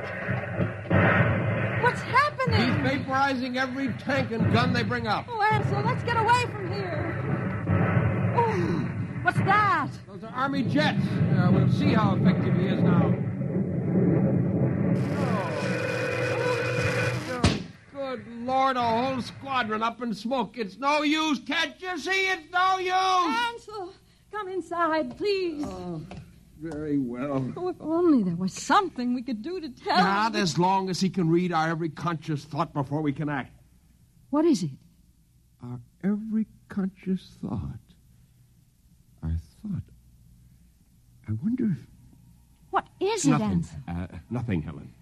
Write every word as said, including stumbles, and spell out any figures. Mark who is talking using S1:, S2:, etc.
S1: What's happening?
S2: He's vaporizing every tank and gun they bring up.
S1: Oh, Ansel, let's get away from here. Oh, what's that?
S2: Those are Army jets. Uh, we'll see how effective he is now. Oh. Oh, good Lord, a whole squadron up in smoke. It's no use. Can't you see? It's no use.
S1: Ansel, come inside, please.
S2: Oh, very well.
S1: Oh, if only there was something we could do to tell
S2: Not
S1: him.
S2: as long as he can read our every conscious thought before we can act.
S1: What is it?
S2: Our every conscious thought. Our thought. I wonder if...
S1: What is it,
S2: Nothing.
S1: Ansel?
S2: Uh, nothing, Helen.